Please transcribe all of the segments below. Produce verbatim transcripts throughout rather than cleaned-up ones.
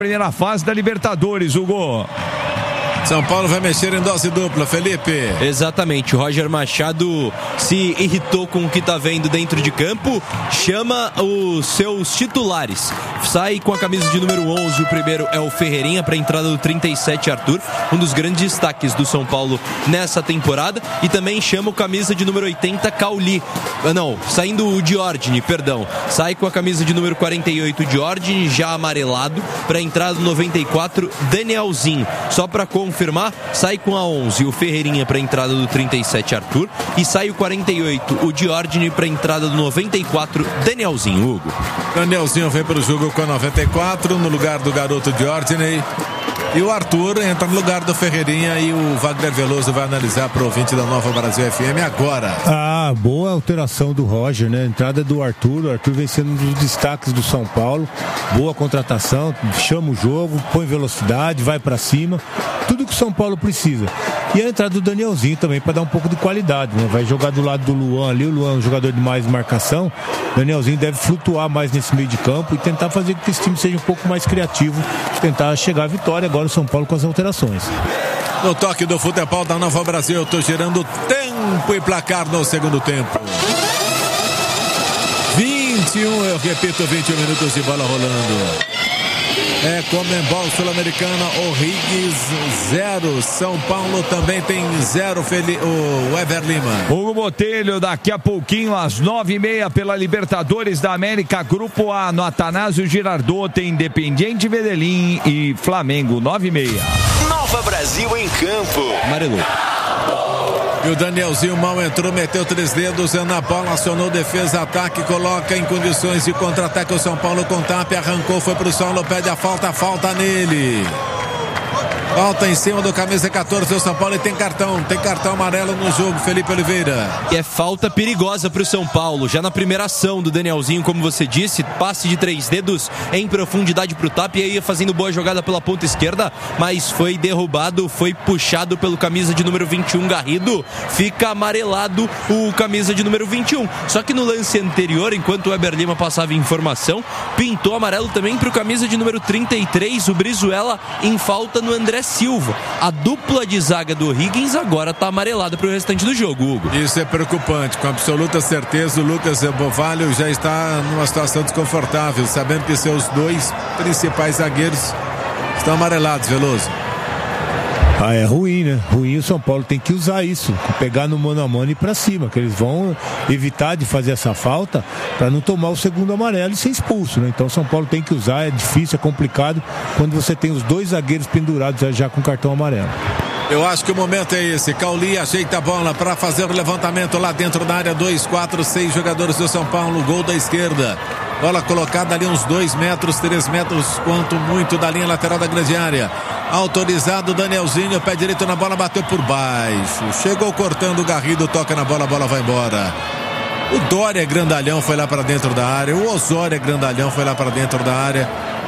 Primeira fase da Libertadores, Hugo. São Paulo vai mexer em dose dupla, Felipe. Exatamente, o Roger Machado se irritou com o que está vendo dentro de campo, chama os seus titulares, sai com a camisa de número onze, o primeiro é o Ferreirinha para a entrada do trinta e sete, Arthur, um dos grandes destaques do São Paulo nessa temporada, e também chama o camisa de número oitenta, Cauli, ah, não, saindo o Diordini, perdão, sai com a camisa de número quarenta e oito, Diordini, já amarelado, para a entrada do noventa e quatro, Danielzinho, só para confirmar, sai com a onze o Ferreirinha para a entrada do trinta e sete, Arthur, e sai o quarenta e oito, o Diordini, para a entrada do noventa e quatro, Danielzinho, Hugo. Danielzinho vem para o jogo com a noventa e quatro, no lugar do garoto Diordini, e o Arthur entra no lugar do Ferreirinha, e o Wagner Veloso vai analisar para o ouvinte da Nova Brasil F M agora. Ah, boa alteração do Roger, né? Entrada do Arthur, o Arthur vem sendo um dos destaques do São Paulo, boa contratação, chama o jogo, põe velocidade, vai para cima, tudo que o São Paulo precisa. E a entrada do Danielzinho também para dar um pouco de qualidade, né? Vai jogar do lado do Luan ali, o Luan é um jogador de mais marcação, o Danielzinho deve flutuar mais nesse meio de campo e tentar fazer com que esse time seja um pouco mais criativo, tentar chegar à vitória. Agora o São Paulo com as alterações. No toque do futebol da Nova Brasil, eu tô girando tempo e placar no segundo tempo. vinte e um, eu repito, vinte e um minutos de bola rolando. É Comembol Sul-Americana, O'Higgins zero, São Paulo também tem zero, Feli- o Ever Lima. Hugo Botelho, daqui a pouquinho às nove e meia pela Libertadores da América, Grupo A, no Atanásio Girardot, tem Independiente Medellín e Flamengo, nove e meia. Nova Brasil em campo. Amarelo. E o Danielzinho mal entrou, meteu três dedos na bola, acionou defesa, ataque, coloca em condições de contra-ataque o São Paulo com tapa, arrancou, foi pro solo, pede a falta, falta nele. Falta em cima do camisa quatorze, o São Paulo, e tem cartão, tem cartão amarelo no jogo, Felipe Oliveira. E é falta perigosa para o São Paulo, já na primeira ação do Danielzinho, como você disse, passe de três dedos em profundidade para o tapa, e aí ia fazendo boa jogada pela ponta esquerda, mas foi derrubado, foi puxado pelo camisa de número vinte e um, Garrido, fica amarelado o camisa de número vinte e um, só que no lance anterior, enquanto o Eber Lima passava informação, pintou amarelo também para o camisa de número trinta e três, o Brizuela, em falta no André Silva. A dupla de zaga do Higgins agora está amarelada para o restante do jogo, Hugo. Isso é preocupante, com absoluta certeza o Lucas Bovalho já está numa situação desconfortável, sabendo que seus dois principais zagueiros estão amarelados, Veloso. Ah, é ruim, né? Ruim, o São Paulo tem que usar isso, pegar no mano a mano e ir pra cima, que eles vão evitar de fazer essa falta para não tomar o segundo amarelo e ser expulso, né? Então o São Paulo tem que usar, é difícil, é complicado quando você tem os dois zagueiros pendurados já, já com cartão amarelo. Eu acho que o momento é esse. Cauli ajeita a bola para fazer o levantamento lá dentro da área. Dois, quatro, seis jogadores do São Paulo. Gol da esquerda. Bola colocada ali uns dois metros, três metros, quanto muito da linha lateral da grande área. Autorizado Danielzinho, pé direito na bola, bateu por baixo. Chegou cortando o Garrido, toca na bola, a bola vai embora. O Dória Grandalhão foi lá para dentro da área. O Osório Grandalhão foi lá para dentro da área.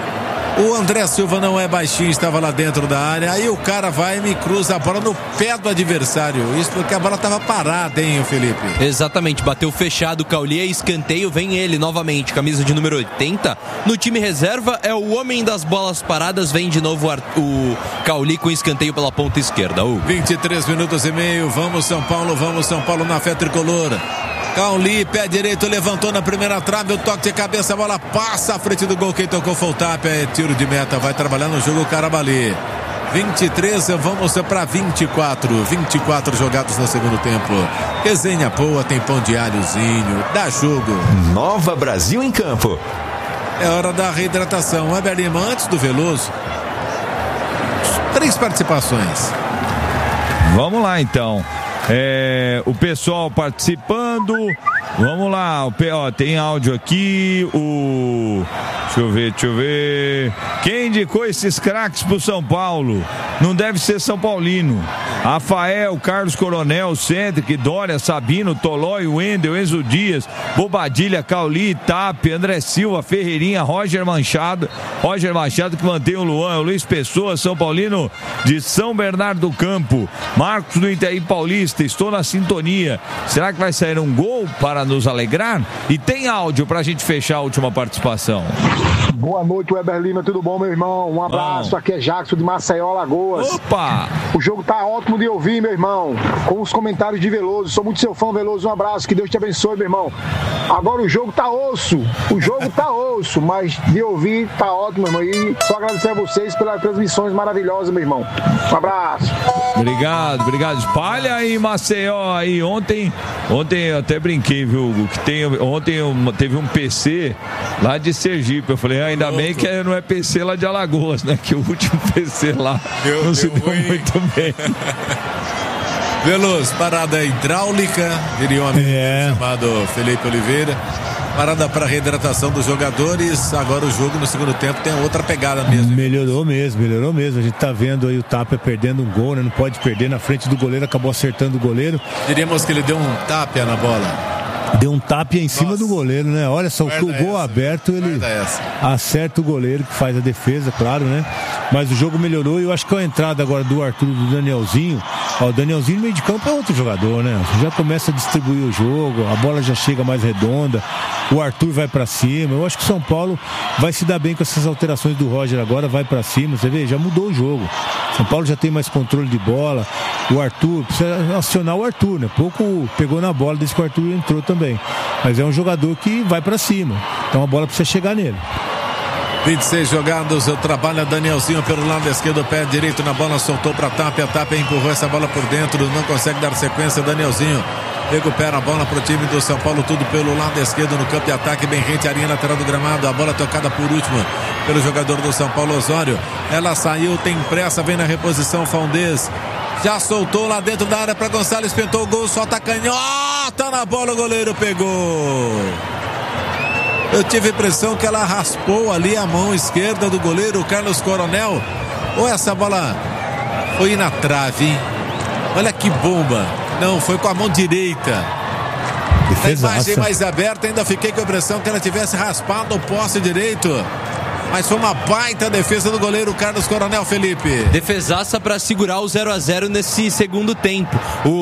O André Silva não é baixinho, estava lá dentro da área. Aí o cara vai e me cruza a bola no pé do adversário. Isso porque a bola estava parada, hein, Felipe? Exatamente, bateu fechado o Cauli, é escanteio, vem ele novamente, camisa de número oitenta. No time reserva é o homem das bolas paradas, vem de novo o Cauli com escanteio pela ponta esquerda. Uh. vinte e três minutos e meio, vamos São Paulo, vamos São Paulo na fé tricolor. Cauli, pé direito, levantou na primeira trave, o toque de cabeça, a bola passa à frente do gol, quem tocou foi o tapa, é tiro de meta, vai trabalhar no jogo o Carabali. vinte e três, vamos para vinte e quatro, vinte e quatro jogados no segundo tempo. Resenha boa, tem pão de alhozinho, dá jogo. Nova Brasil em campo. É hora da reidratação. Eber Lima, antes do Veloso, três participações. Vamos lá então. É, o pessoal participando. Vamos lá, o, ó, tem áudio aqui. O deixa eu ver, deixa eu ver. Quem indicou esses craques pro São Paulo? Não deve ser São Paulino. Rafael, Carlos Coronel, Cedric, Dória, Sabino, Tolói, Wendel, Enzo Dias, Bobadilha, Cauli, Tap, André Silva, Ferreirinha, Roger Machado, Roger Machado que mantém o Luan, o Luiz Pessoa, São Paulino de São Bernardo do Campo, Marcos do Itaí Paulista, estou na sintonia. Será que vai sair um gol para nos alegrar? E tem áudio pra gente fechar a última participação. Boa noite, Weber Lima, tudo bom, meu irmão? Um abraço, bom. Aqui é Jackson de Maceió, Alagoas. Opa! O jogo tá ótimo de ouvir, meu irmão, com os comentários de Veloso. Sou muito seu fã, Veloso, um abraço, que Deus te abençoe, meu irmão. Agora o jogo tá osso, o jogo tá osso, mas de ouvir tá ótimo, meu irmão. E só agradecer a vocês pelas transmissões maravilhosas, meu irmão. Um abraço. Obrigado, obrigado. Espalha aí, Maceió, aí. Ontem, ontem eu até brinquei, viu, Hugo, que tem, ontem eu, teve um P C lá de Sergipe. Eu falei, ah, ainda Pronto. bem que não é P C lá de Alagoas, né? Que o último P C lá deu, não se deu, deu muito bem. Veloso, parada hidráulica, diria um amigo é. chamado Felipe Oliveira. Parada para reidratação dos jogadores. Agora o jogo no segundo tempo tem outra pegada mesmo. Melhorou mesmo, melhorou mesmo. A gente tá vendo aí o Tapia perdendo um gol, né? Não pode perder na frente do goleiro, acabou acertando o goleiro. Diríamos que ele deu um Tapia na bola. Deu um tapia em cima Nossa. do goleiro, né? Olha só, Guarda o gol essa. aberto, ele acerta o goleiro que faz a defesa, claro, né? Mas o jogo melhorou e eu acho que a entrada agora do Arthur e do Danielzinho, ó, o Danielzinho no meio de campo é outro jogador, né? Já começa a distribuir o jogo, a bola já chega mais redonda, o Arthur vai pra cima. Eu acho que o São Paulo vai se dar bem com essas alterações do Roger agora, vai pra cima, você vê, já mudou o jogo. São Paulo já tem mais controle de bola, o Arthur, precisa acionar o Arthur, né? Pouco pegou na bola desde que o Arthur entrou também. Mas é um jogador que vai pra cima, então a bola precisa chegar nele. vinte e seis jogados, trabalha Danielzinho pelo lado esquerdo, pé direito na bola, soltou pra Tapia, Tapia empurrou essa bola por dentro, não consegue dar sequência, Danielzinho recupera a bola pro time do São Paulo, tudo pelo lado esquerdo no campo de ataque, bem rente à linha lateral do gramado, a bola tocada por último pelo jogador do São Paulo, Osório, ela saiu, tem pressa, vem na reposição, Faldez, já soltou lá dentro da área pra Gonçalves, pintou o gol, solta a canhota na bola, o goleiro pegou. Eu tive a impressão que ela raspou ali a mão esquerda do goleiro Carlos Coronel. Ou essa bola foi na trave, hein? Olha que bomba. Não, foi com a mão direita. A imagem mais aberta, ainda fiquei com a impressão que ela tivesse raspado o poste direito. Mas foi uma baita defesa do goleiro Carlos Coronel, Felipe. Defesaça para segurar o zero a zero nesse segundo tempo.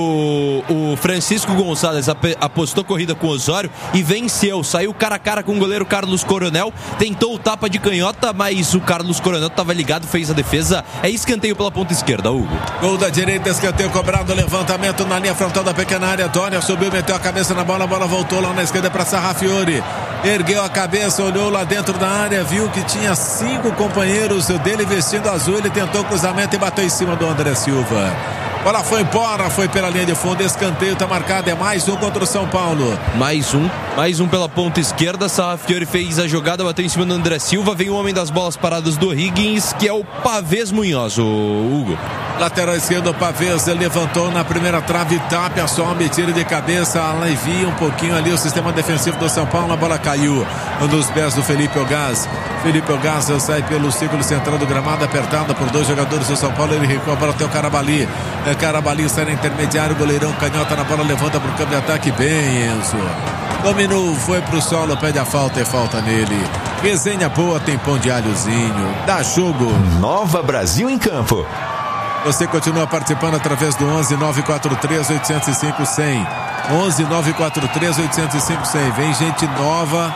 O, o Francisco Gonçalves ap- apostou corrida com o Osório e venceu. Saiu cara a cara com o goleiro Carlos Coronel. Tentou o tapa de canhota, mas o Carlos Coronel estava ligado, fez a defesa. É escanteio pela ponta esquerda, Hugo. Gol da direita, escanteio cobrado, levantamento na linha frontal da pequena área. Tônia subiu, meteu a cabeça na bola, a bola voltou lá na esquerda para Sarrafiori. Ergueu a cabeça, olhou lá dentro da área, viu que tinha cinco companheiros dele vestindo azul, ele tentou o cruzamento e bateu em cima do André Silva. Bola foi embora, foi pela linha de fundo, escanteio tá marcado, é mais um contra o São Paulo. Mais um, mais um pela ponta esquerda, Sarrafiori fez a jogada, bateu em cima do André Silva, vem o homem das bolas paradas do Higgins, que é o Pavês Munhoz, o Hugo. Lateral esquerdo, o Pavês levantou na primeira trave, Tapia, sobe, tira de cabeça, alivia um pouquinho ali o sistema defensivo do São Paulo, a bola caiu nos pés do Felipe Ogaz. Felipe Ogaz sai pelo círculo central do gramado, apertado por dois jogadores do São Paulo, ele recua a bola até o Carabali. Carabali sai na intermediário, goleirão canhota na bola, levanta pro campo de ataque, bem, Enzo. Dominou, foi pro solo, pede a falta e falta nele. Resenha boa, tem pão de alhozinho, dá jogo. Nova Brasil em campo. Você continua participando através do onze nove quatro três oito zero cinco cem. onze nove quatro três oito zero cinco cem. Vem gente nova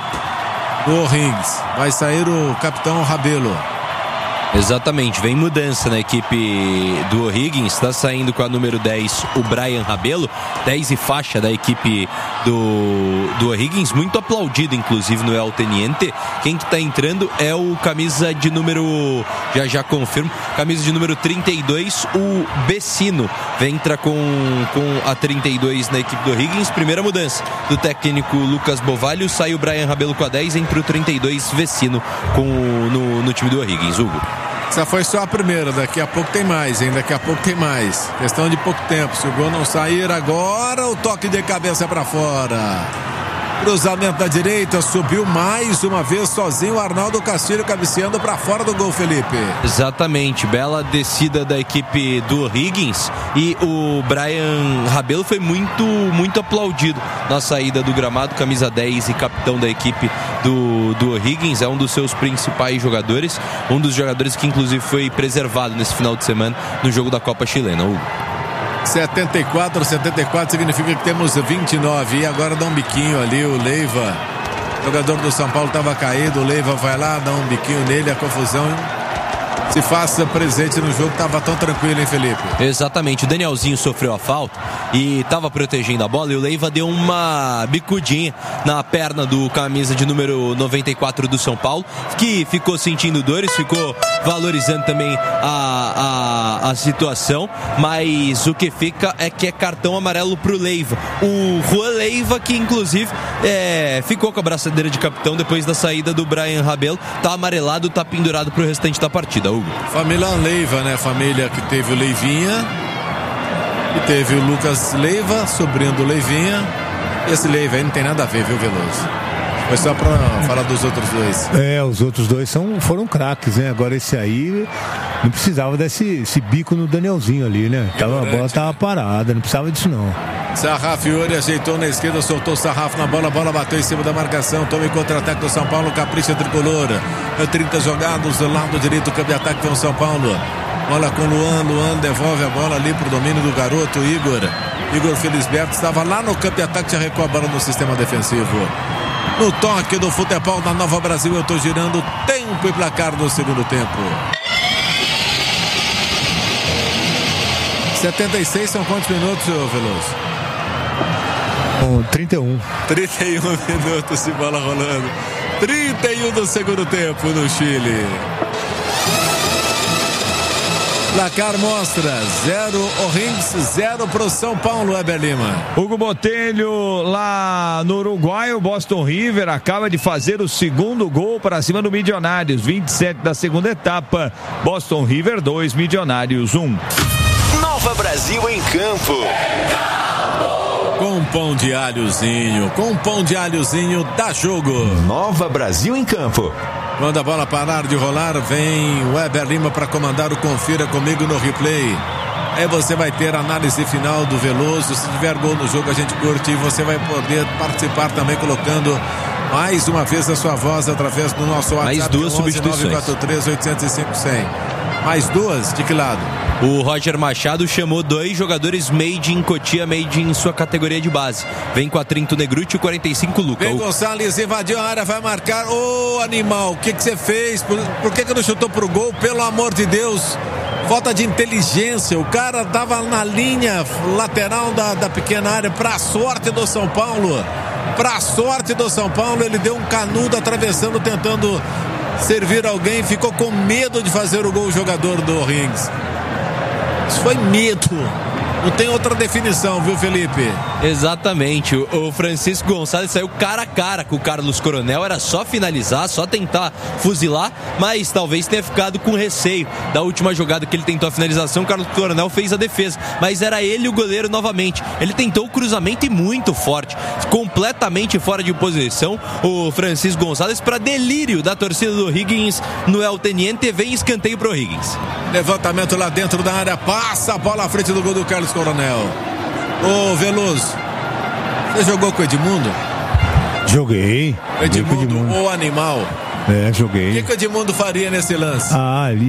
do Rings. Vai sair o capitão Rabelo. Exatamente, vem mudança na equipe do O'Higgins, está saindo com a número dez o Brian Rabelo, dez e faixa da equipe do, do O'Higgins, muito aplaudido inclusive no El Teniente. Quem que tá entrando é o camisa de número, já já confirmo, camisa de número trinta e dois, o Bessino, entra com, com a trinta e dois na equipe do O'Higgins. Primeira mudança do técnico Lucas Bovalho, sai o Brian Rabelo com a dez, entre o trinta e dois Vecino com, no, no time do O'Higgins, Hugo. Essa foi só a primeira, daqui a pouco tem mais, hein? Daqui a pouco tem mais. Questão de pouco tempo. Se o gol não sair agora, o toque de cabeça para fora. Cruzamento da direita, subiu mais uma vez sozinho o Arnaldo Castilho cabeceando para fora do gol, Felipe. Exatamente, bela descida da equipe do Higgins e o Brian Rabelo foi muito, muito aplaudido na saída do gramado, camisa dez e capitão da equipe do, do Higgins, é um dos seus principais jogadores, um dos jogadores que inclusive foi preservado nesse final de semana no jogo da Copa Chilena, Hugo. setenta e quatro, setenta e quatro significa que temos vinte e nove. E agora dá um biquinho ali o Leiva. O jogador do São Paulo estava caído, o Leiva vai lá, dá um biquinho nele, a confusão se faça presente no jogo, estava tão tranquilo, hein, Felipe? Exatamente, o Danielzinho sofreu a falta e estava protegendo a bola e o Leiva deu uma bicudinha na perna do camisa de número noventa e quatro do São Paulo, que ficou sentindo dores, ficou valorizando também a, a, a situação, mas o que fica é que é cartão amarelo pro Leiva. O Juan Leiva, que inclusive é, ficou com a braçadeira de capitão depois da saída do Brian Rabelo, tá amarelado, tá pendurado pro restante da partida, Hugo. Família Leiva, né? Família que teve o Leivinha e teve o Lucas Leiva, sobrinho do Leivinha. Esse Leiva aí não tem nada a ver, viu, Veloso? Foi só pra falar dos outros dois. É, os outros dois são, foram craques, né? Agora esse aí não precisava desse esse bico no Danielzinho ali, né? Tava, a bola tava parada, não precisava disso não. Sarrafo Yuri ajeitou na esquerda, soltou o Sarrafo na bola, a bola bateu em cima da marcação, toma em contra-ataque do São Paulo, capricha tricolor. trinta jogados do lado direito, campo de ataque com o São Paulo. Bola com o Luan, Luan devolve a bola ali pro domínio do garoto Igor. Igor Felisberto estava lá no campo de ataque, já recuou a bola no sistema defensivo. No toque do futebol da Nova Brasil, eu tô girando tempo e placar do segundo tempo. setenta e seis são quantos minutos, Veloso? trinta e um. trinta e um minutos de bola rolando. trinta e um do segundo tempo no Chile. Placar mostra zero O'Higgins, zero pro São Paulo, Weber Lima. Hugo Botelho, lá no Uruguai, o Boston River acaba de fazer o segundo gol para cima do Milionários. vinte e sete da segunda etapa. Boston River dois, Milionários um. Nova Brasil em campo. Com pão de alhozinho, com pão de alhozinho dá jogo. Nova Brasil em campo. Quando a bola parar de rolar, vem Weber Lima para comandar o Confira Comigo no replay. Aí você vai ter a análise final do Veloso. Se tiver gol no jogo, a gente curte e você vai poder participar também colocando mais uma vez a sua voz através do nosso WhatsApp. Mais duas substituições. nove quatro três, oito zero cinco, cem. Mais duas? De que lado? O Roger Machado chamou dois jogadores made in Cotia, made in sua categoria de base. Vem com a trinta Negruti e o quarenta e cinco Luca. Vem Gonçalves, invadiu a área, vai marcar. Ô, animal, o que que você fez? Por, por que que não chutou pro gol? Pelo amor de Deus. Falta de inteligência. O cara tava na linha lateral da, da pequena área. Pra sorte do São Paulo. Pra sorte do São Paulo, ele deu um canudo atravessando, tentando servir alguém. Ficou com medo de fazer o gol o jogador do O'Higgins. Isso foi medo. Não tem outra definição, viu, Felipe? Exatamente. O, o Francisco Gonçalves saiu cara a cara com o Carlos Coronel. Era só finalizar, só tentar fuzilar, mas talvez tenha ficado com receio da última jogada que ele tentou a finalização. O Carlos Coronel fez a defesa, mas era ele o goleiro novamente. Ele tentou o cruzamento e muito forte, completamente fora de posição. O Francisco Gonçalves, para delírio da torcida do Higgins no El Teniente, vem escanteio pro Higgins. Levantamento lá dentro da área, passa a bola à frente do gol do Carlos Coronel. Ô, Veloso, você jogou com o Edmundo? Joguei. Edmundo, Edmundo. o animal. É, joguei. O que, que o Edmundo faria nesse lance? Ah, ali...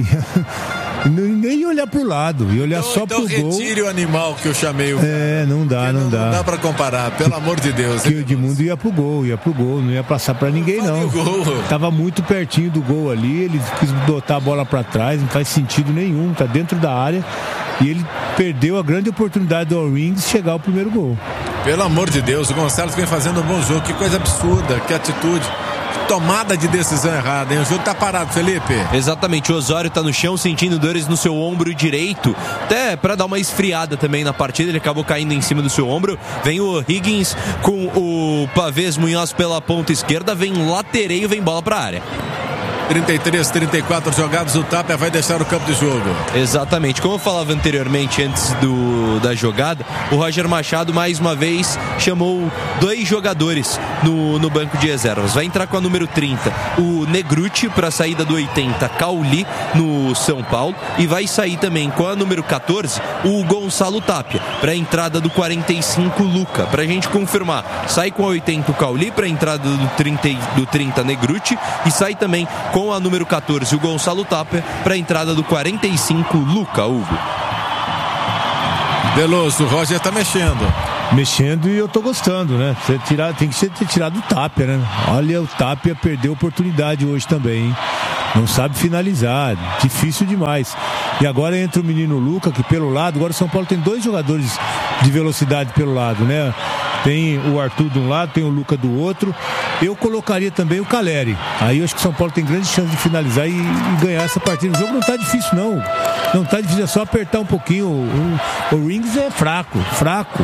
Nem ia olhar pro lado, ia olhar então, só então pro gol. Retire o animal que eu chamei. O é, não dá, não, não dá. Não dá pra comparar, pelo amor de Deus. Que o Edmundo ia pro gol, ia pro gol, não ia passar pra ninguém, não. não. Gol. Tava muito pertinho do gol ali, ele quis botar a bola pra trás, não faz sentido nenhum, tá dentro da área. E ele perdeu a grande oportunidade do O'Higgins de chegar ao primeiro gol. Pelo amor de Deus, o Gonçalves vem fazendo um bom jogo, que coisa absurda, que atitude. Tomada de decisão errada, hein? O jogo tá parado, Felipe. Exatamente, o Osório tá no chão sentindo dores no seu ombro direito, até pra dar uma esfriada também na partida, ele acabou caindo em cima do seu ombro. Vem o Higgins com o Pavês Munhoz pela ponta esquerda, vem latereio, vem bola pra área. trinta e três, trinta e quatro jogados, o Tapia vai deixar o campo de jogo. Exatamente, como eu falava anteriormente antes do, da jogada, o Roger Machado mais uma vez chamou dois jogadores no, no banco de reservas. Vai entrar com a número trinta o Negruti para a saída do oitenta, Cauli no São Paulo, e vai sair também com a número quatorze o Gonçalo Tapia para a entrada do quarenta e cinco Luca. Para a gente confirmar, sai com a oitenta o Cauli para a entrada do trinta, do trinta Negruti, e sai também com a número quatorze o Gonçalo Tapia para a entrada do quarenta e cinco Luca. Hugo Veloso, o Roger tá mexendo. mexendo e eu tô gostando, né? Você tirar, tem que ter tirado o Tapia, né? Olha, o Tapia perdeu oportunidade hoje também, hein? Não sabe finalizar, difícil demais. E agora entra o menino Luca, que pelo lado, agora o São Paulo tem dois jogadores de velocidade pelo lado, né? Tem o Arthur de um lado, tem o Luca do outro. Eu colocaria também o Caleri. Aí eu acho que o São Paulo tem grande chance de finalizar e, e ganhar essa partida. O jogo não tá difícil, não. Não tá difícil, é só apertar um pouquinho. O, o, o Rings é fraco, fraco.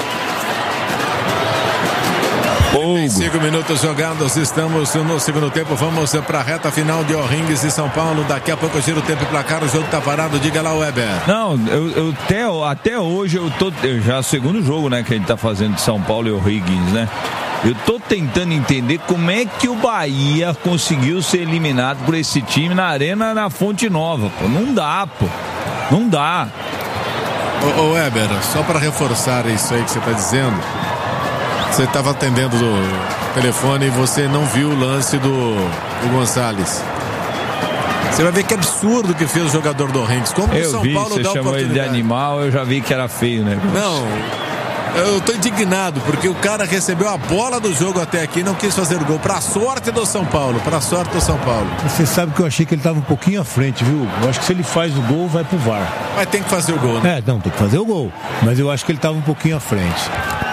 cinco minutos jogados, estamos no segundo tempo, vamos para a reta final de O'Rings e São Paulo, daqui a pouco gira o tempo e placar, o jogo tá parado, diga lá, Weber. Não, eu, eu até, até hoje eu tô, eu já é o segundo jogo, né, que a gente tá fazendo de São Paulo e O'Higgins, né, eu tô tentando entender como é que o Bahia conseguiu ser eliminado por esse time na arena na Fonte Nova, pô, não dá, pô, não dá. Ô, ô Weber, só para reforçar isso aí que você tá dizendo, você estava atendendo o telefone e você não viu o lance do, do Gonçalves. Você vai ver que absurdo que fez o jogador do O'Higgins. Como eu o São vi, Paulo você dá chamou ele de animal, eu já vi que era feio, né? Não, eu tô indignado porque o cara recebeu a bola do jogo até aqui e não quis fazer o gol. Pra sorte do São Paulo, pra sorte do São Paulo. Você sabe que eu achei que ele tava um pouquinho à frente, viu? Eu acho que se ele faz o gol, vai pro V A R. Mas tem que fazer o gol, né? É, não, tem que fazer o gol. Mas eu acho que ele tava um pouquinho à frente.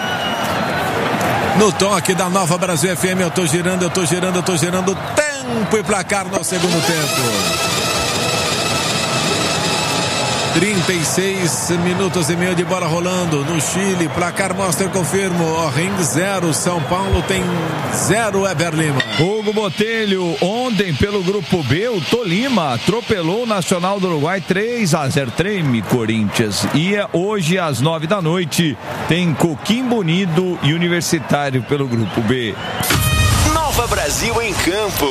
No tom aqui da Nova Brasil F M, eu tô girando, eu tô girando, eu tô girando. Tempo e placar no segundo tempo. trinta e seis minutos e meio de bola rolando no Chile. Placar mostra, eu confirmo. O'Higgins zero, São Paulo tem zero, Weber Lima. Hugo Botelho, ontem pelo grupo B, o Tolima atropelou o Nacional do Uruguai três a zero, treme Corinthians. E hoje às nove da noite tem Coquimbo Unido e Universitário pelo grupo B. Nova Brasil em campo.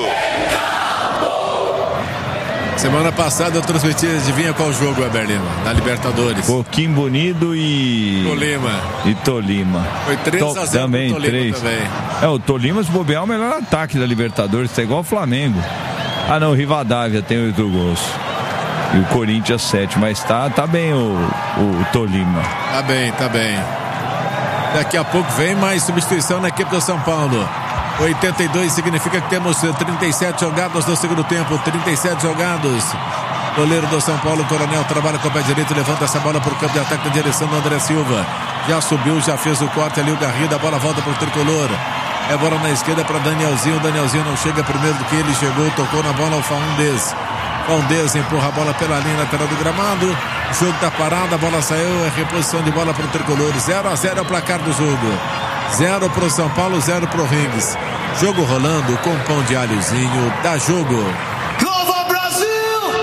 Semana passada eu transmiti, adivinha qual jogo, Weber Lima? Na Libertadores. Coquimbo Unido e... Tolima. E Tolima. Foi três a zero também, pro Tolima três. também. É, o Tolima, se bobear, é o melhor ataque da Libertadores, tá igual o Flamengo. Ah, não, o Rivadavia tem oito gols. E o Corinthians sete, mas tá, tá bem o, o Tolima. Tá bem, tá bem. Daqui a pouco vem mais substituição na equipe do São Paulo. oitenta e dois significa que temos trinta e sete jogados no segundo tempo, trinta e sete jogados. Goleiro do São Paulo, Coronel, trabalha com o pé direito, levanta essa bola para o campo de ataque na direção do André Silva. Já subiu, já fez o corte ali, o Garrido, a bola volta para o tricolor. É bola na esquerda para Danielzinho, Danielzinho não chega primeiro do que ele chegou, tocou na bola ao Faundez. Faundez empurra a bola pela linha lateral do gramado. O jogo está parado, a bola saiu, é reposição de bola para o tricolor. zero a zero é o placar do jogo. Zero pro São Paulo, zero pro Rings. Jogo rolando com pão de alhozinho. Dá jogo. Nova Brasil!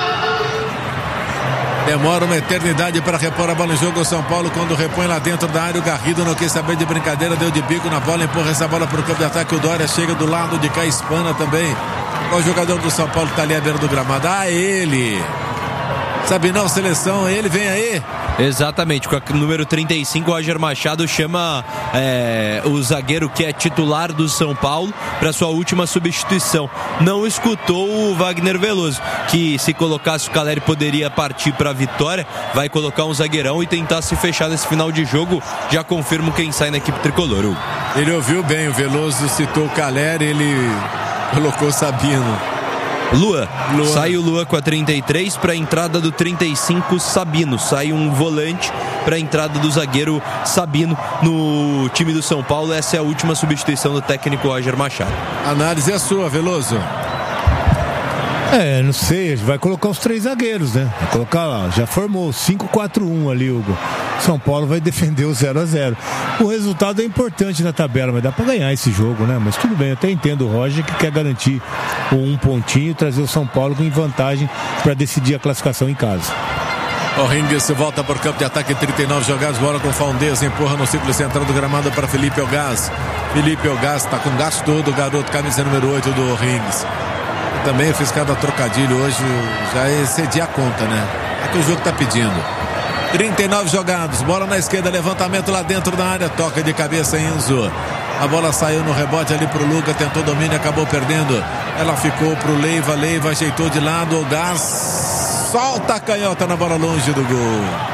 Demora uma eternidade para repor a bola em jogo. O São Paulo, quando repõe lá dentro da área, o Garrido não quis saber de brincadeira, deu de bico na bola, empurra essa bola para o campo de ataque. O Dória chega do lado de cá, espana também. O jogador do São Paulo está ali à beira do gramado. Ah, ele! Sabe não, seleção, ele vem aí. Exatamente, com o número trinta e cinco, o Roger Machado chama é, o zagueiro que é titular do São Paulo para sua última substituição. Não escutou o Wagner Veloso, que se colocasse o Caleri poderia partir para a vitória, vai colocar um zagueirão e tentar se fechar nesse final de jogo. Já confirmo quem sai na equipe tricolor. Hugo. Ele ouviu bem, o Veloso citou o Caleri, ele colocou o Sabino. Lua. Lua. Sai o Lua com a trinta e três para a entrada do trinta e cinco, Sabino. Sai um volante para a entrada do zagueiro Sabino no time do São Paulo. Essa é a última substituição do técnico Roger Machado. A análise é sua, Veloso. É, não sei, vai colocar os três zagueiros, né? Vai colocar lá, já formou cinco quatro um ali, Hugo. São Paulo vai defender o zero a zero. O resultado é importante na tabela, mas dá pra ganhar esse jogo, né? Mas tudo bem, eu até entendo o Roger que quer garantir o um pontinho e trazer o São Paulo em vantagem para decidir a classificação em casa. O Rings volta por campo de ataque, trinta e nove jogados, bola com Faundez, empurra no círculo central do gramado para Felipe Elgás. Felipe Elgás tá com gás todo, o garoto, camisa número oito do Rings. Também fiz cada trocadilho hoje, já excedi a conta, né? É que o jogo tá pedindo. trinta e nove jogados, bola na esquerda, levantamento lá dentro da área, toca de cabeça Enzo. A bola saiu no rebote ali pro Luca, tentou domínio, acabou perdendo. Ela ficou pro Leiva, Leiva ajeitou de lado, o Gás solta a canhota na bola longe do gol.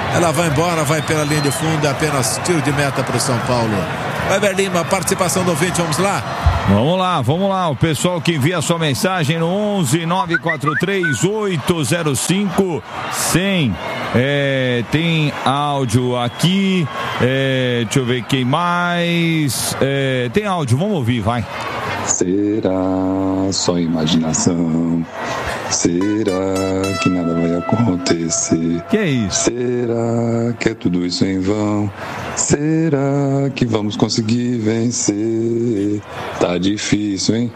Ela vai embora, vai pela linha de fundo, é apenas tiro de meta para o São Paulo. Weber Lima, participação do ouvinte, vamos lá? Vamos lá, vamos lá. O pessoal que envia sua mensagem no onze nove quatro três oito zero cinco cem. É, tem áudio aqui. É, deixa eu ver quem mais. É, tem áudio, vamos ouvir, vai. Será só imaginação? Será que nada vai acontecer? Que é isso? Será que é tudo isso em vão? Será que vamos conseguir vencer? Tá difícil, hein?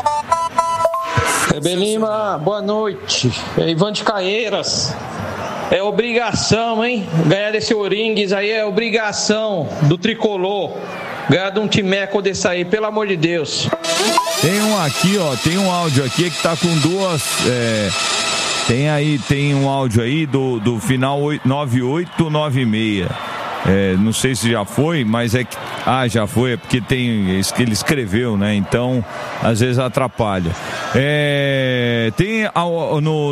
Weber Lima, boa noite. É Ivan de Caieiras. É obrigação, hein? Ganhar desse Oringues aí é obrigação do tricolor. Ganhar de um timeco desse aí, pelo amor de Deus. Tem um aqui, ó, tem um áudio aqui que tá com duas. É, tem aí, tem um áudio aí do, do final nove oito nove seis. É, não sei se já foi, mas é que. Ah, já foi, é porque tem isso que ele escreveu, né? Então, às vezes atrapalha. É, tem no,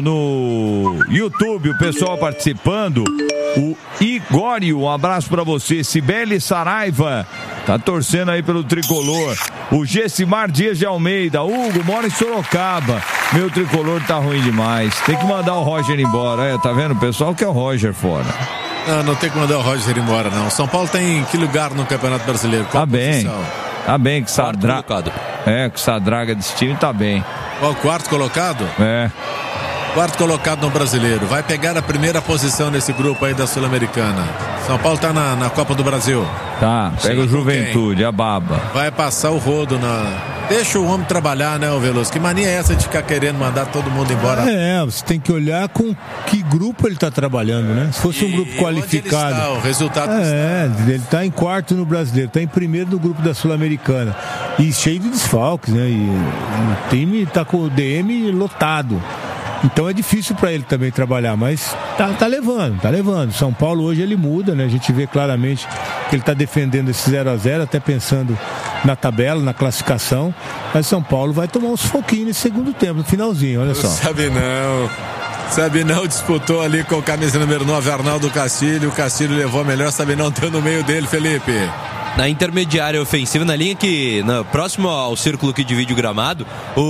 no YouTube o pessoal participando. O Igório, um abraço pra você. Cibele Saraiva tá torcendo aí pelo tricolor. O Gessimar Dias de Almeida. Hugo, mora em Sorocaba. Meu tricolor tá ruim demais. Tem que mandar o Roger embora. É, tá vendo? O pessoal quer o Roger fora. Não, não tem que mandar o Roger embora, não. São Paulo tem que lugar no Campeonato Brasileiro? Qual tá bem. Posição? Tá bem, que Sadra... É, que essa draga desse time tá bem. Qual, quarto colocado? É. Quarto colocado no Brasileiro. Vai pegar a primeira posição nesse grupo aí da Sul-Americana. São Paulo tá na, na Copa do Brasil. Tá, pega o Juventude, a baba. Vai passar o rodo na... Deixa o homem trabalhar, né, o Veloso? Que mania é essa de ficar querendo mandar todo mundo embora? É, você tem que olhar com que grupo ele tá trabalhando, né? Se fosse e um grupo qualificado... Onde ele está, o resultado É, está. Ele tá em quarto no Brasileiro, tá em primeiro no grupo da Sul-Americana. E cheio de desfalques, né? E o time tá com o D M lotado. Então é difícil para ele também trabalhar, mas tá, tá levando, tá levando. São Paulo hoje ele muda, né? A gente vê claramente que ele tá defendendo esse zero a zero, até pensando na tabela, na classificação. Mas São Paulo vai tomar uns foquinhos nesse segundo tempo, no finalzinho, olha só. Sabe não. Sabinão disputou ali com o camisa número nove, Arnaldo Castilho. O Castilho levou a melhor, Sabinão deu no meio dele, Felipe. Na intermediária ofensiva, na linha que, na, próximo ao círculo que divide o gramado,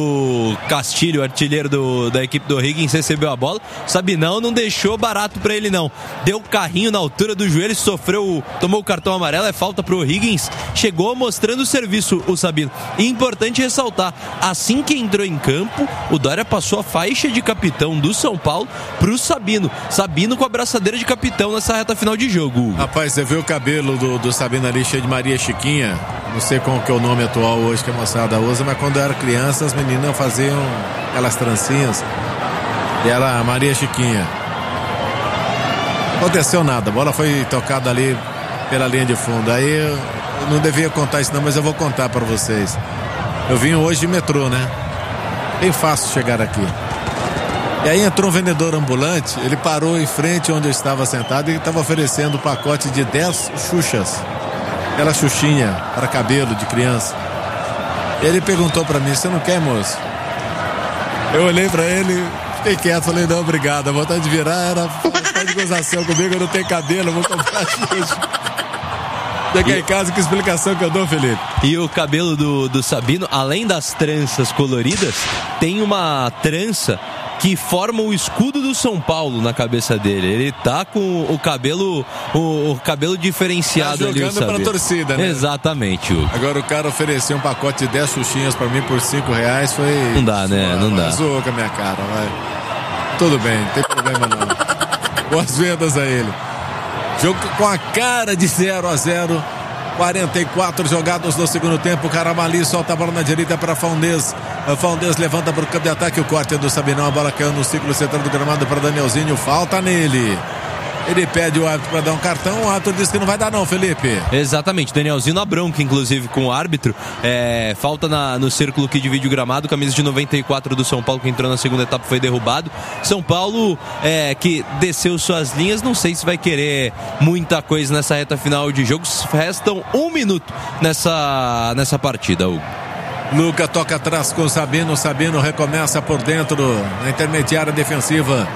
o Castilho, artilheiro do, da equipe do Higgins, recebeu a bola. Sabinão não deixou barato pra ele, não. Deu carrinho na altura do joelho, sofreu, tomou o cartão amarelo, é falta pro Higgins. Chegou mostrando o serviço, o Sabino. E importante ressaltar, assim que entrou em campo, o Dória passou a faixa de capitão do São Paulo pro Sabino. Sabino com a braçadeira de capitão nessa reta final de jogo. Rapaz, você viu o cabelo do, do Sabino ali cheio de Maria Chiquinha, não sei qual que é o nome atual hoje que a moçada usa, mas quando eu era criança as meninas faziam aquelas trancinhas e era Maria Chiquinha. Não aconteceu nada, a bola foi tocada ali pela linha de fundo. Aí eu não devia contar isso não, mas eu vou contar para vocês. Eu vim hoje de metrô, né? Bem fácil chegar aqui. E aí entrou um vendedor ambulante, ele parou em frente onde eu estava sentado e estava oferecendo um pacote de dez xuxas. Aquela xuxinha para cabelo de criança. Ele perguntou para mim, você não quer, moço? Eu olhei para ele, fiquei quieto, falei, não, obrigado. A vontade de virar era vontade de gozação comigo, eu não tenho cabelo, eu vou comprar xuxa. Cheguei em casa, que explicação que eu dou, Felipe? E o cabelo do, do Sabino, além das tranças coloridas, tem uma trança que forma o escudo do São Paulo na cabeça dele. Ele tá com o cabelo o, o cabelo diferenciado tá ali, o jogando pra torcida, né? Exatamente, Hugo. Agora o cara ofereceu um pacote de dez xuxinhas pra mim por cinco reais, foi... Não dá, né? Não dá. Zoou com a minha cara, vai. Tudo bem, não tem problema não. Boas vendas a ele. Jogo com a cara de zero a zero. quarenta e quatro jogados no segundo tempo. Caramali solta a bola na direita para Faldez. Faldez levanta para o campo de ataque. O corte é do Sabinão. A bola caiu no ciclo central do gramado para Danielzinho. Falta nele. Ele pede o árbitro para dar um cartão. O árbitro diz que não vai dar não, Felipe. Exatamente, Danielzinho na bronca, inclusive, com o árbitro. É, falta na, no círculo que divide o gramado. Camisa de noventa e quatro do São Paulo, que entrou na segunda etapa, foi derrubado. São Paulo, é, que desceu suas linhas, não sei se vai querer muita coisa nessa reta final de jogo. Restam um minuto nessa, nessa partida, Hugo. Luca toca atrás com o Sabino. Sabino recomeça por dentro na intermediária defensiva.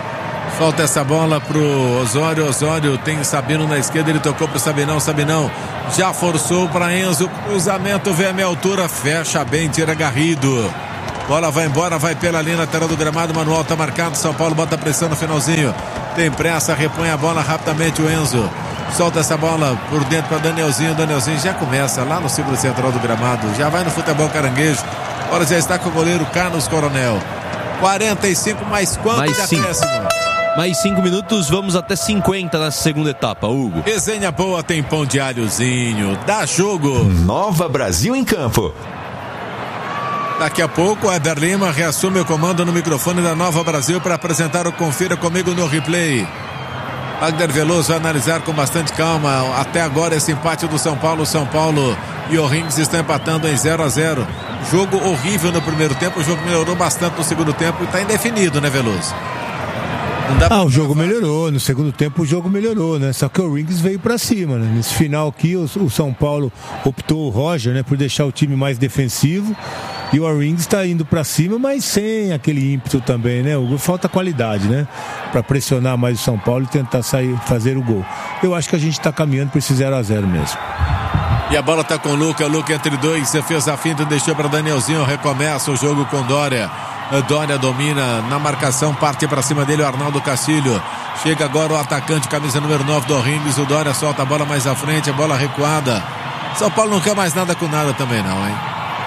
Falta essa bola pro Osório. Osório tem Sabino na esquerda. Ele tocou pro Sabinão. Sabinão já forçou para Enzo. Cruzamento, vem a minha altura. Fecha bem, tira Garrido. Bola vai embora, vai pela linha lateral do gramado. Manuel tá marcado. São Paulo bota pressão no finalzinho. Tem pressa, repõe a bola rapidamente o Enzo. Solta essa bola por dentro para Danielzinho. Danielzinho já começa lá no círculo central do gramado. Já vai no futebol caranguejo. Agora já está com o goleiro Carlos Coronel. quarenta e cinco mais quanto mais de acréscimo? Mais cinco minutos, vamos até cinquenta nessa segunda etapa, Hugo. Resenha boa, tem pão de alhozinho. Dá jogo. Nova Brasil em campo. Daqui a pouco, Éder Lima reassume o comando no microfone da Nova Brasil para apresentar o Confira Comigo no Replay. Wagner Veloso vai analisar com bastante calma. Até agora esse empate do São Paulo. São Paulo e o Rings estão empatando em zero a zero. Jogo horrível no primeiro tempo. O jogo melhorou bastante no segundo tempo e está indefinido, né, Veloso? Ah, o jogo melhorou. No segundo tempo o jogo melhorou, né? Só que o Rings veio pra cima, né? Nesse final aqui o, o São Paulo optou o Roger, né, por deixar o time mais defensivo. E o Rings está indo pra cima, mas sem aquele ímpeto também, né? O, falta qualidade, né? Pra pressionar mais o São Paulo e tentar sair, fazer o gol. Eu acho que a gente tá caminhando pra esse zero a zero mesmo. E a bola tá com o Luca. Luca entre dois. Você fez a finta, deixou pra Danielzinho. Recomeça o jogo com Dória. Dória domina na marcação, parte para cima dele o Arnaldo Castilho. Chega agora o atacante, camisa número nove do Rings. O Dória solta a bola mais à frente, a bola recuada. São Paulo não quer mais nada com nada também não, hein?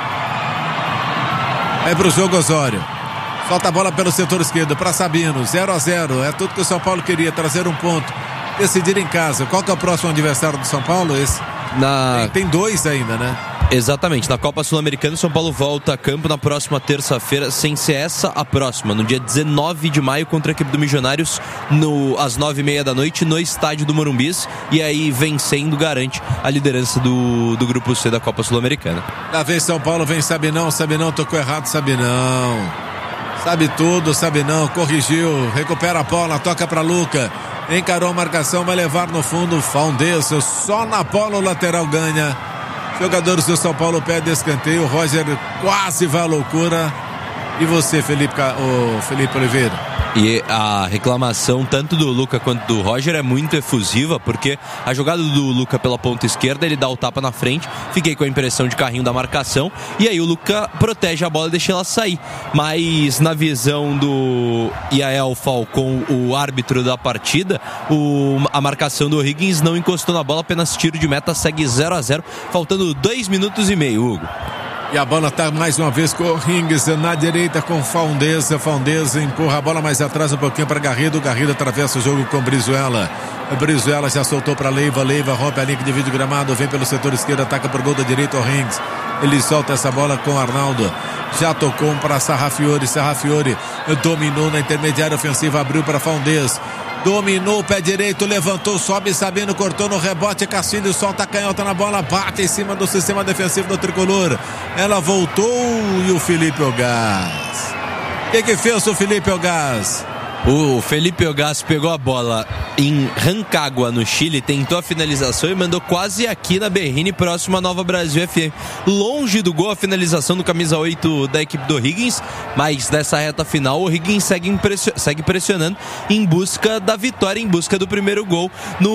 Aí pro jogo Osório. Solta a bola pelo setor esquerdo para Sabino, zero a zero. É tudo que o São Paulo queria, trazer um ponto, decidir em casa. Qual que é o próximo adversário do São Paulo? Esse? Na... Tem, tem dois ainda, né? Exatamente, na Copa Sul-Americana o São Paulo volta a campo na próxima terça-feira, sem ser essa a próxima, no dia dezenove de maio contra a equipe do Milionários, no, às nove e meia da noite, no estádio do Morumbis, e aí vencendo garante a liderança do, do Grupo C da Copa Sul-Americana. Da vez São Paulo vem Sabinão, Sabinão tocou errado, Sabinão sabe tudo, Sabinão corrigiu, recupera a bola, toca para Luca, encarou a marcação, vai levar no fundo, Faundes, só na bola o lateral ganha. Jogadores do São Paulo pedem escanteio. O Roger quase vai à loucura. E você, Felipe, o Felipe Oliveira? E a reclamação tanto do Luca quanto do Roger é muito efusiva, porque a jogada do Luca pela ponta esquerda, ele dá o tapa na frente, fiquei com a impressão de carrinho da marcação, e aí o Luca protege a bola e deixa ela sair. Mas na visão do Yael Falcon, o árbitro da partida, o, a marcação do Higgins não encostou na bola, apenas tiro de meta, segue zero a zero, faltando dois minutos e meio, Hugo. E a bola está mais uma vez com o Rings na direita com Faundeza. Faundeza empurra a bola mais atrás um pouquinho para Garrido. Garrido atravessa o jogo com Brizuela. Brizuela já soltou para Leiva. Leiva rompe a linha que divide o gramado. Vem pelo setor esquerdo, ataca por gol da direita o Rings. Ele solta essa bola com o Arnaldo. Já tocou para Sarrafiori. Sarrafiori dominou na intermediária ofensiva. Abriu para Faundeza. Dominou o pé direito, levantou, sobe Sabino, cortou no rebote, Castilho solta a canhota na bola, bate em cima do sistema defensivo do Tricolor. Ela voltou e o Felipe Ogás. O que que fez o Felipe Ogás? O Felipe Ogás pegou a bola em Rancagua, no Chile, tentou a finalização e mandou quase aqui na Berrini, próximo à Nova Brasil F M. Longe do gol a finalização do camisa oito da equipe do Higgins, mas nessa reta final o Higgins segue, impressio- segue pressionando em busca da vitória, em busca do primeiro gol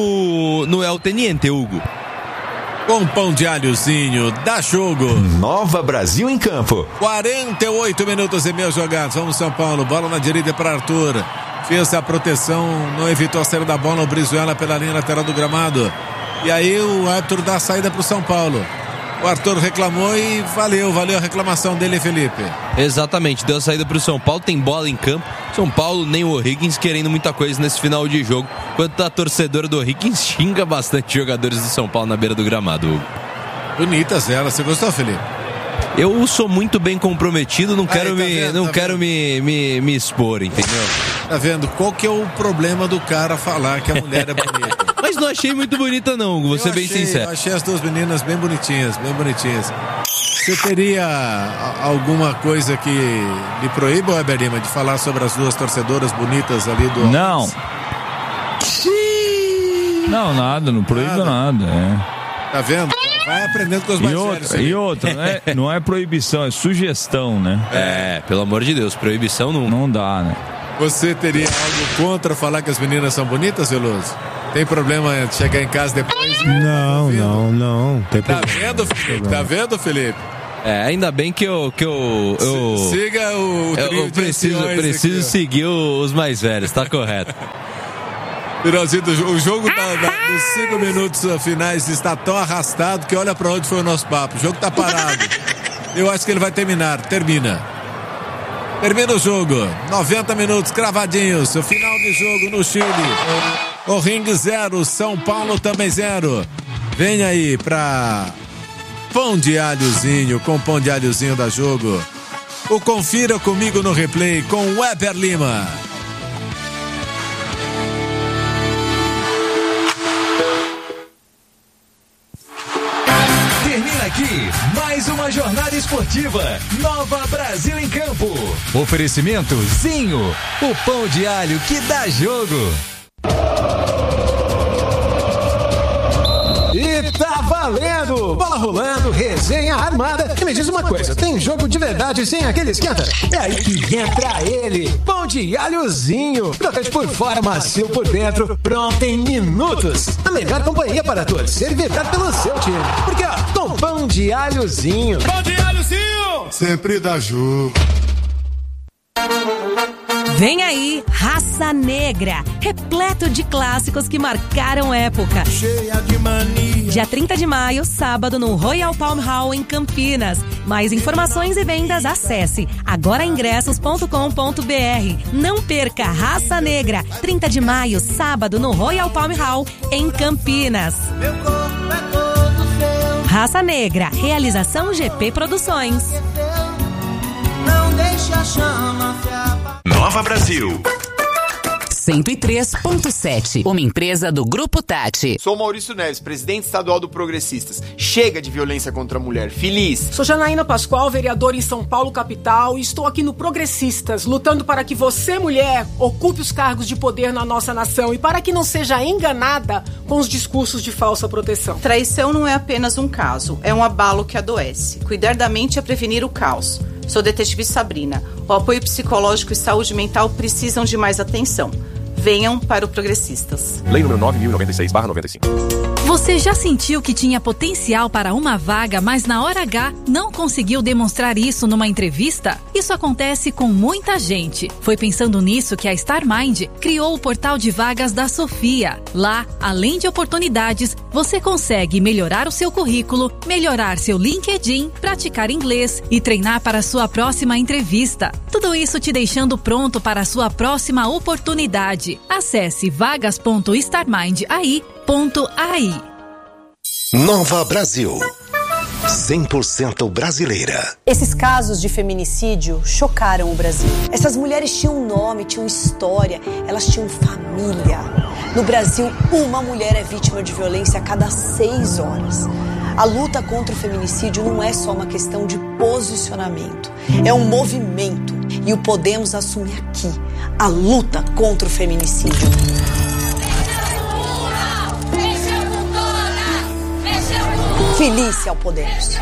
no, no El Teniente, Hugo. Com pão de alhozinho, dá jogo. Nova Brasil em campo. quarenta e oito minutos e meio jogados. Vamos São Paulo, bola na direita para Arthur. Fez a proteção, não evitou a saída da bola, o Brizuela pela linha lateral do gramado. E aí o Arthur dá a saída para o São Paulo. O Arthur reclamou e valeu, valeu a reclamação dele, Felipe. Exatamente, deu a saída para o São Paulo, tem bola em campo. São Paulo, nem o Higgins querendo muita coisa nesse final de jogo. Enquanto a torcedora do Higgins xinga bastante jogadores do São Paulo na beira do gramado, Hugo. Bonitas elas, você gostou, Felipe? Eu sou muito bem comprometido, não Aí, quero, tá me, vendo, não tá quero me, me, me expor, entendeu? Tá vendo? Qual que é o problema do cara falar que a mulher é bonita? Mas não achei muito bonita não, vou ser bem achei, sincero. Eu achei as duas meninas bem bonitinhas, bem bonitinhas. Você teria a- alguma coisa que lhe proíba, Weber Lima, de falar sobre as duas torcedoras bonitas ali do... Não. Não, nada, não proíbe nada. É. Tá vendo? Vai aprendendo com os mais E velhos. outra, aí. e outra não, é, não é proibição, é sugestão, né? É, pelo amor de Deus, proibição não. Não dá, né? Você teria algo contra falar que as meninas são bonitas, Veloso? Tem problema de chegar em casa depois? Não, não, não. Tem tá problema. vendo, Felipe? Tá vendo, Felipe? É, ainda bem que eu. Que eu, eu Siga o trio Eu, eu preciso, preciso aqui, seguir os mais velhos, tá correto. Finalzinho, o jogo da, da, dos cinco minutos finais está tão arrastado que olha pra onde foi o nosso papo. O jogo tá parado. Eu acho que ele vai terminar. Termina. Termina o jogo. noventa minutos cravadinhos. O final de jogo no Chile. O ringue zero, São Paulo também zero. Vem aí pra Pão de Alhozinho, com Pão de Alhozinho da Jogo. O Confira Comigo no Replay com Weber Lima. Termina aqui mais uma jornada esportiva. Nova Brasil em Campo. Oferecimento Zinho, o pão de alho que dá jogo. E tá valendo! Bola rolando, resenha armada. E me diz uma coisa, tem jogo de verdade sem aquele esquenta? É aí que entra ele, Pão de Alhozinho. Crocante por fora, macio por dentro, pronto em minutos. A melhor companhia para torcer e vibrar pelo seu time. Porque ó, com Pão de Alhozinho. Pão de Alhozinho! Sempre dá jogo. Vem aí, Raça Negra, repleto de clássicos que marcaram época. Cheia de mania. Dia trinta de maio, sábado, no Royal Palm Hall, em Campinas. Mais informações e vendas, acesse agora ingressos ponto com ponto b r. Não perca Raça Negra, trinta de maio, sábado, no Royal Palm Hall, em Campinas. Meu corpo é todo seu. Raça Negra, realização G P Produções. Não deixe a chama se apagar. Nova Brasil. cento e três ponto sete, uma empresa do Grupo Tati. Sou Maurício Neves, presidente estadual do Progressistas. Chega de violência contra a mulher. Feliz. Sou Janaína Pascoal, vereadora em São Paulo, capital, e estou aqui no Progressistas, lutando para que você, mulher, ocupe os cargos de poder na nossa nação e para que não seja enganada com os discursos de falsa proteção. Traição não é apenas um caso, é um abalo que adoece. Cuidar da mente é prevenir o caos. Sou detetive Sabrina. O apoio psicológico e saúde mental precisam de mais atenção. Venham para o Progressistas. Lei número nove mil e noventa e seis barra noventa e cinco. Você já sentiu que tinha potencial para uma vaga, mas na hora H não conseguiu demonstrar isso numa entrevista? Isso acontece com muita gente. Foi pensando nisso que a StarMind criou o portal de vagas da Sofia. Lá, além de oportunidades, você consegue melhorar o seu currículo, melhorar seu LinkedIn, praticar inglês e treinar para a sua próxima entrevista. Tudo isso te deixando pronto para a sua próxima oportunidade. Acesse vagas ponto starmind aí ponto a i. Nova Brasil, cem por cento brasileira. Esses casos de feminicídio chocaram o Brasil. Essas mulheres tinham um nome, tinham história, elas tinham família. No Brasil, uma mulher é vítima de violência a cada seis horas. A luta contra o feminicídio não é só uma questão de posicionamento, é um movimento. E o podemos assumir aqui, a luta contra o feminicídio. Felícia ao Podemos.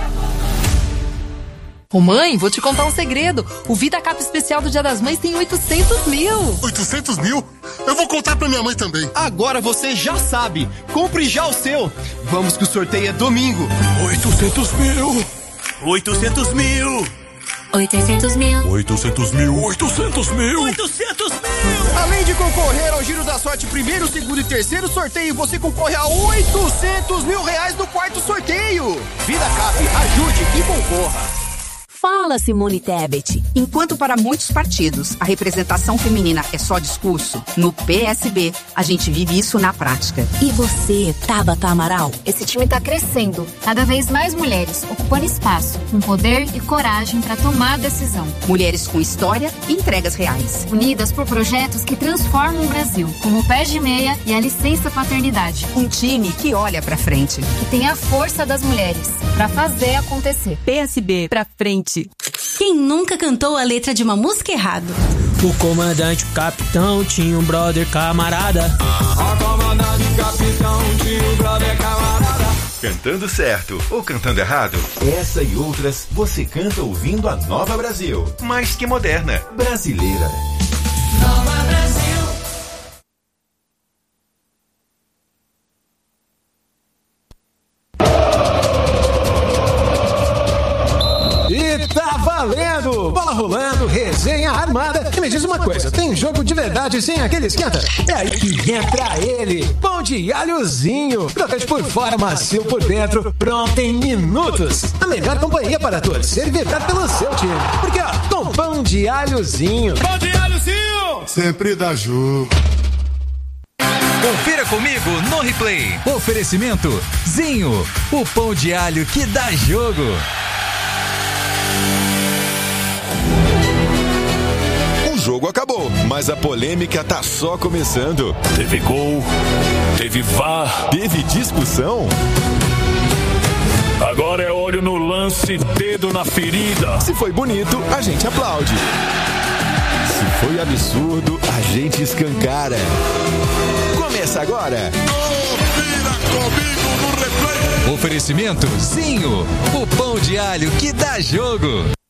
Ô mãe, vou te contar um segredo. O Vida Cap especial do Dia das Mães tem oitocentos mil. oitocentos mil? Eu vou contar pra minha mãe também. Agora você já sabe. Compre já o seu. Vamos que o sorteio é domingo. oitocentos mil. oitocentos mil. oitocentos mil. oitocentos mil. oitocentos mil. oitocentos mil. Além de concorrer ao Giro da Sorte primeiro, segundo e terceiro sorteio, você concorre a oitocentos mil reais no quarto sorteio. Vida Cap, ajude e concorra. Fala, Simone Tebet. Enquanto para muitos partidos a representação feminina é só discurso, no P S B a gente vive isso na prática. E você, Tabata Amaral? Esse time tá crescendo. Cada vez mais mulheres ocupando espaço, com poder e coragem para tomar a decisão. Mulheres com história e entregas reais. Unidas por projetos que transformam o Brasil, como o Pé de Meia e a Licença Paternidade. Um time que olha pra frente. Que tem a força das mulheres para fazer acontecer. P S B pra frente. Quem nunca cantou a letra de uma música errado? O comandante, o capitão, tinha um brother camarada. A comandante, o capitão, tinha um brother camarada. Cantando certo ou cantando errado? Essa e outras você canta ouvindo a Nova Brasil. Mais que moderna, brasileira. Nova bola rolando, resenha armada. E me diz uma coisa, tem jogo de verdade sem aquele esquenta? É aí que entra ele, pão de alhozinho. Crocante por fora, macio por dentro, pronto em minutos. A melhor companhia para torcer e vibrar pelo seu time. Porque ó, com pão de alhozinho. Pão de alhozinho! Sempre dá jogo. Confira comigo no replay. Oferecimento Zinho, o pão de alho que dá jogo. O jogo acabou, mas a polêmica tá só começando. Teve gol, teve V A R, teve discussão. Agora é olho no lance, dedo na ferida. Se foi bonito, a gente aplaude. Se foi absurdo, a gente escancara. Começa agora. Confira comigo no replay. Oferecimento Zinho, o pão de alho que dá jogo.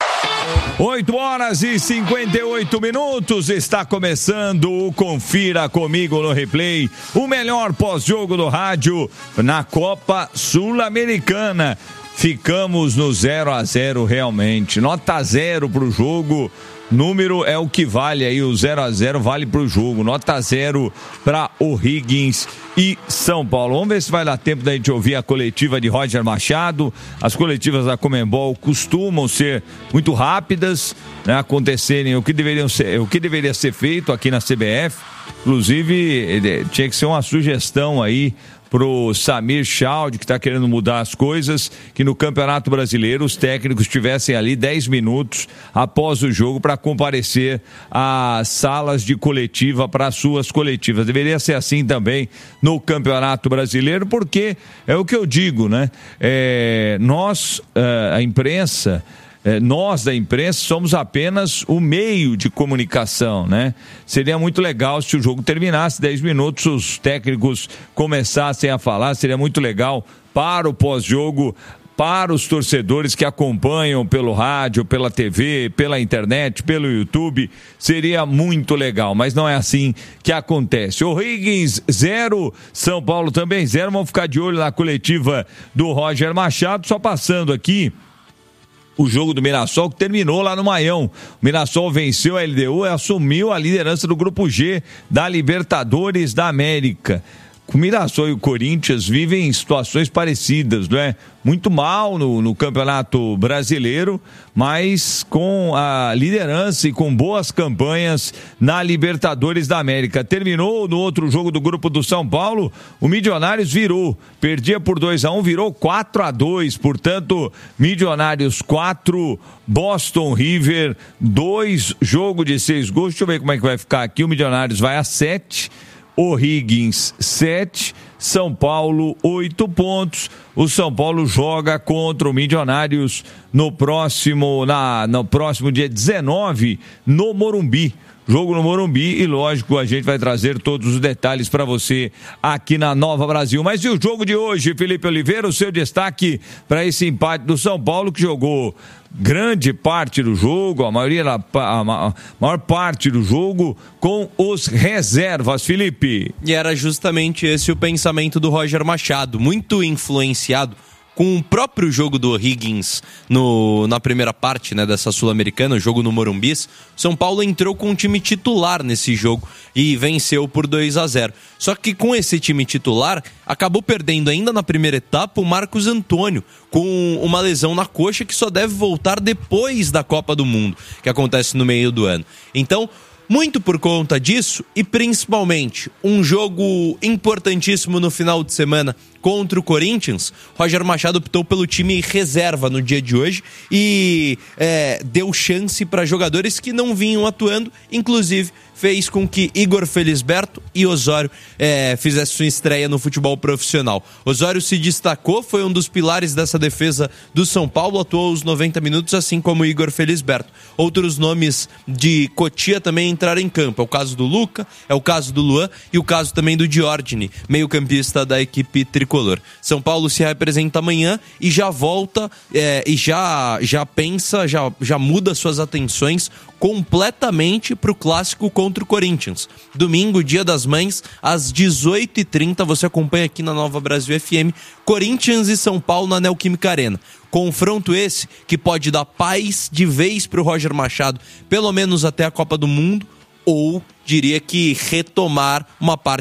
oito horas e cinquenta e oito minutos, está começando o Confira Comigo no Replay, o melhor pós-jogo do rádio na Copa Sul-Americana. Ficamos no zero a zero realmente, nota zero pro jogo. Número é o que vale aí, o zero a zero vale pro jogo, nota zero para O'Higgins e São Paulo. Vamos ver se vai dar tempo da gente ouvir a coletiva de Roger Machado. As coletivas da Conmebol costumam ser muito rápidas, né, acontecerem o que deveriam ser, o que deveria ser feito aqui na C B F. Inclusive, tinha que ser uma sugestão aí pro Samir Chaldi, que está querendo mudar as coisas, que no Campeonato Brasileiro os técnicos tivessem ali dez minutos após o jogo para comparecer às salas de coletiva para suas coletivas. Deveria ser assim também no Campeonato Brasileiro, porque é o que eu digo, né? É, nós, a imprensa, É, nós da imprensa somos apenas o meio de comunicação, né? Seria muito legal se o jogo terminasse dez minutos, os técnicos começassem a falar, seria muito legal para o pós-jogo, para os torcedores que acompanham pelo rádio, pela T V, pela internet, pelo YouTube, seria muito legal, mas não é assim que acontece. O'Higgins zero, São Paulo também zero, vamos ficar de olho na coletiva do Roger Machado, só passando aqui o jogo do Mirassol, que terminou lá no Maião. O Mirassol venceu a L D U e assumiu a liderança do Grupo G da Libertadores da América. O Mirassol e o Corinthians vivem situações parecidas, não é? Muito mal no, no Campeonato Brasileiro, mas com a liderança e com boas campanhas na Libertadores da América. Terminou no outro jogo do grupo do São Paulo, o Milionários virou, perdia por dois a um, virou quatro a dois, portanto, Milionários quatro, Boston River dois, jogo de seis gols. Deixa eu ver como é que vai ficar aqui. O Milionários vai a sete, O'Higgins sete, São Paulo oito pontos. O São Paulo joga contra o Milionários no próximo, na, no próximo dia dezenove no Morumbi. Jogo no Morumbi e, lógico, a gente vai trazer todos os detalhes para você aqui na Nova Brasil. Mas e o jogo de hoje, Felipe Oliveira? O seu destaque para esse empate do São Paulo, que jogou grande parte do jogo, a maioria, a maior parte do jogo com os reservas, Felipe. E era justamente esse o pensamento do Roger Machado, muito influenciado com o próprio jogo do O'Higgins no, na primeira parte, né, dessa Sul-Americana, o jogo no Morumbi. São Paulo entrou com um time titular nesse jogo e venceu por dois a zero. Só que com esse time titular, acabou perdendo ainda na primeira etapa o Marcos Antônio, com uma lesão na coxa que só deve voltar depois da Copa do Mundo, que acontece no meio do ano. Então, muito por conta disso, e principalmente um jogo importantíssimo no final de semana contra o Corinthians, Roger Machado optou pelo time reserva no dia de hoje e é, deu chance para jogadores que não vinham atuando, inclusive fez com que Igor Felisberto e Osório é, fizessem sua estreia no futebol profissional. Osório se destacou, foi um dos pilares dessa defesa do São Paulo, atuou os noventa minutos, assim como Igor Felisberto. Outros nomes de Cotia também entraram em campo, é o caso do Luca, é o caso do Luan e o caso também do Diordini, meio campista da equipe tricolor. tricolor. São Paulo se representa amanhã e já volta é, e já, já pensa, já, já muda suas atenções completamente para o clássico contra o Corinthians. Domingo, Dia das Mães, às dezoito e trinta, você acompanha aqui na Nova Brasil F M, Corinthians e São Paulo na Neoquímica Arena. Confronto esse que pode dar paz de vez para o Roger Machado, pelo menos até a Copa do Mundo, ou diria que retomar uma parte